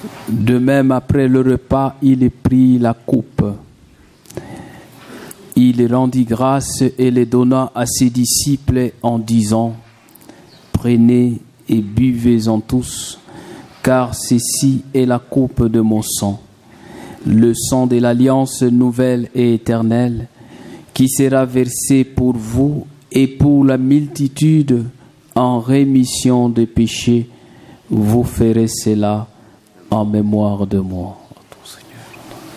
De même, après le repas, il prit la coupe. Il rendit grâce et les donna à ses disciples en disant : Prenez et buvez-en tous, car ceci est la coupe de mon sang, le sang de l'alliance nouvelle et éternelle, qui sera versé pour vous et pour la multitude en rémission des péchés. Vous ferez cela en mémoire de moi.